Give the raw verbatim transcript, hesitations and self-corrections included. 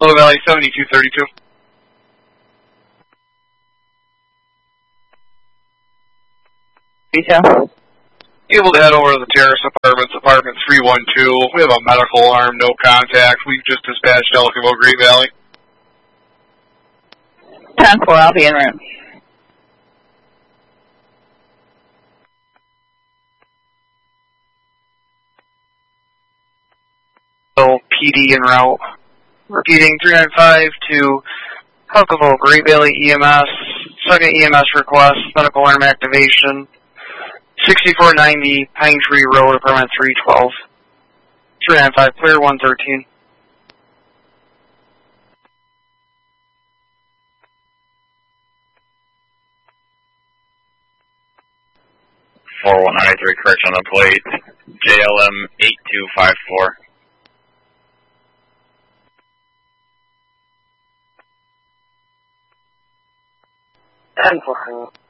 Little Valley seventy-two thirty-two. Detail. Able to head over to the Terrace Apartments, apartment three one two. We have a medical alarm, no contact. We've just dispatched Ellicottville, Great Valley. ten four, I'll be en route. So P D en route. Repeating three nine five to Ellicottville, Great Valley E M S. Second E M S request, medical alarm activation. sixty-four ninety Pine Tree Road, apartment three twelve. three nine five, clear one thirteen. four one nine three, correction on the plate. J L M eight two five four. ten four.